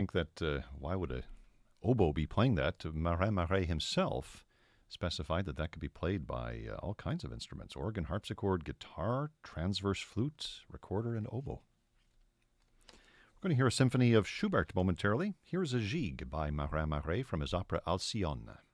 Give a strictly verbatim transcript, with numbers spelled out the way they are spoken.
think that uh, why would a oboe be playing that? Marin Marais himself specified that that could be played by uh, all kinds of instruments: organ, harpsichord, guitar, transverse flute, recorder, and oboe. We're going to hear a symphony of Schubert momentarily. Here's a gigue by Marin Marais from his opera Alcyone.